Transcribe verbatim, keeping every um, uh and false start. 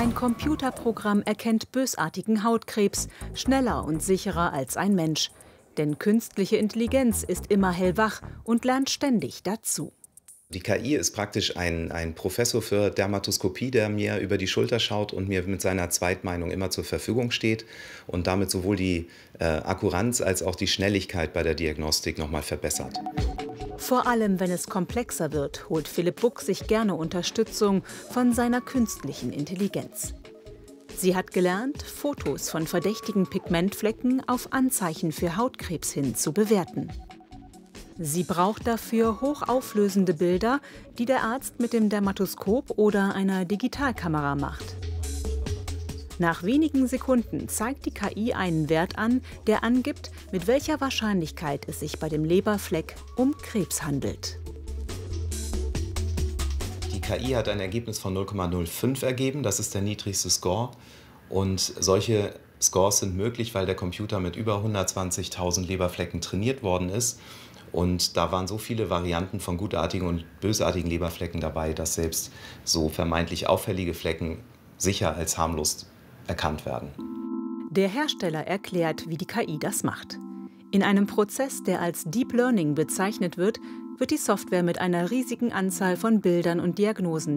Ein Computerprogramm erkennt bösartigen Hautkrebs schneller und sicherer als ein Mensch. Denn künstliche Intelligenz ist immer hellwach und lernt ständig dazu. Die K I ist praktisch ein, ein Professor für Dermatoskopie, der mir über die Schulter schaut und mir mit seiner Zweitmeinung immer zur Verfügung steht und damit sowohl die äh, Akkuranz als auch die Schnelligkeit bei der Diagnostik nochmal verbessert. Vor allem, wenn es komplexer wird, holt Philipp Buck sich gerne Unterstützung von seiner künstlichen Intelligenz. Sie hat gelernt, Fotos von verdächtigen Pigmentflecken auf Anzeichen für Hautkrebs hin zu bewerten. Sie braucht dafür hochauflösende Bilder, die der Arzt mit dem Dermatoskop oder einer Digitalkamera macht. Nach wenigen Sekunden zeigt die K I einen Wert an, der angibt, mit welcher Wahrscheinlichkeit es sich bei dem Leberfleck um Krebs handelt. Die K I hat ein Ergebnis von null Komma null fünf ergeben, das ist der niedrigste Score. Und solche Scores sind möglich, weil der Computer mit über hundertzwanzigtausend Leberflecken trainiert worden ist. Und da waren so viele Varianten von gutartigen und bösartigen Leberflecken dabei, dass selbst so vermeintlich auffällige Flecken sicher als harmlos erkannt werden. Der Hersteller erklärt, wie die K I das macht. In einem Prozess, der als Deep Learning bezeichnet wird, wird die Software mit einer riesigen Anzahl von Bildern und Diagnosen